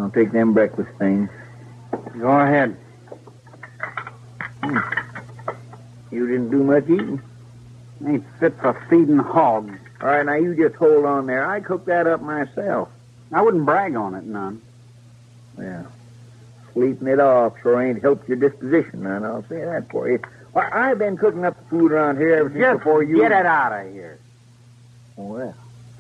I'll take them breakfast things. Go ahead. You didn't do much eating. Ain't fit for feeding hogs. All right, now you just hold on there. I cooked that up myself. I wouldn't brag on it none. Yeah. Sleeping it off sure ain't helped your disposition, none. I'll say that for you. Well, I've been cooking up the food around here ever since Just before you... get it out of here. Well.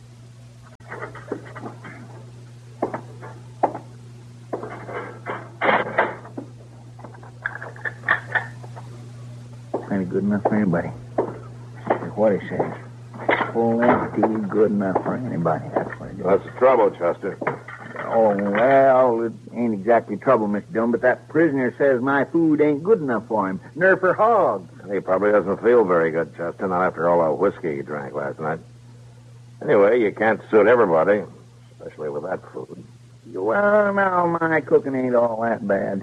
Ain't good enough for anybody. That's what he says. Full empty, good enough for anybody. That's what it is. That's the trouble, Chester. Oh, well, it ain't exactly trouble, Mr. Dillon, but that prisoner says my food ain't good enough for him. Nor for hogs. He probably doesn't feel very good, Chester, not after all that whiskey he drank last night. Anyway, you can't suit everybody, especially with that food. Well, now, my cooking ain't all that bad.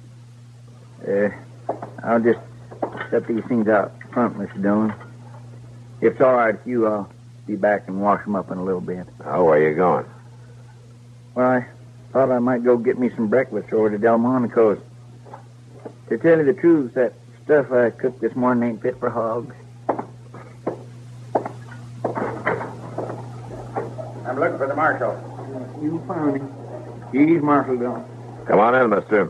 I'll just set these things out front, Mr. Dillon. If it's all right with you, I'll be back and wash them up in a little bit. Oh, where you going? Well, I thought I might go get me some breakfast over to Delmonico's. To tell you the truth, that stuff I cooked this morning ain't fit for hogs. I'm looking for the marshal. You found him. He's Marshal Dillon. Come on in, mister.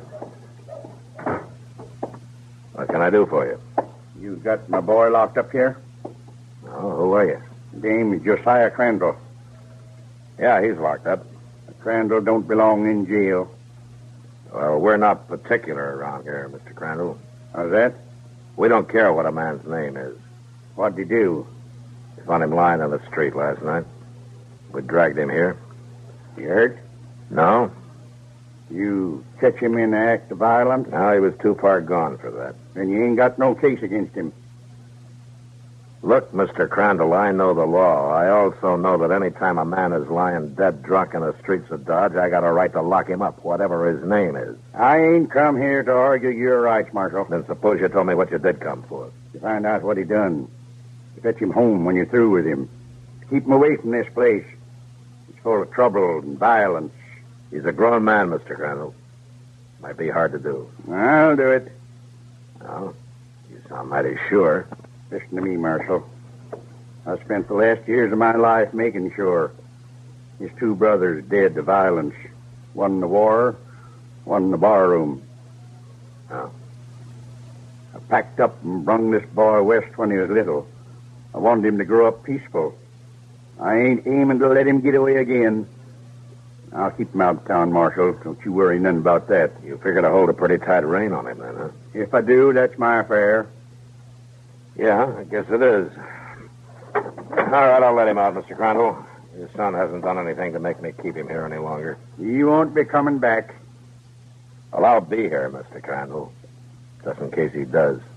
What can I do for you? You got my boy locked up here? Oh, who are you? Name is Josiah Crandall. Yeah, he's locked up. Crandall don't belong in jail. Well, we're not particular around here, Mr. Crandall. How's that? We don't care what a man's name is. What'd he do? We found him lying on the street last night. We dragged him here. You hurt? No? You catch him in the act of violence? No, he was too far gone for that. Then you ain't got no case against him. Look, Mr. Crandall, I know the law. I also know that any time a man is lying dead drunk in the streets of Dodge, I got a right to lock him up, whatever his name is. I ain't come here to argue your rights, Marshal. Then suppose you told me what you did come for. To find out what he done. To fetch him home when you're through with him. To keep him away from this place. It's full of trouble and violence. He's a grown man, Mr. Crandall. Might be hard to do. I'll do it. Oh, you sound mighty sure. Listen to me, Marshal. I spent the last years of my life making sure. His two brothers dead to violence. One in the war, one in the barroom. Oh. I packed up and brung this boy west when he was little. I wanted him to grow up peaceful. I ain't aiming to let him get away again. I'll keep him out of town, Marshal. Don't you worry none about that. You figure to hold a pretty tight rein on him, then, huh? If I do, that's my affair. Yeah, I guess it is. All right, I'll let him out, Mr. Crandall. His son hasn't done anything to make me keep him here any longer. He won't be coming back. Well, I'll be here, Mr. Crandall, just in case he does.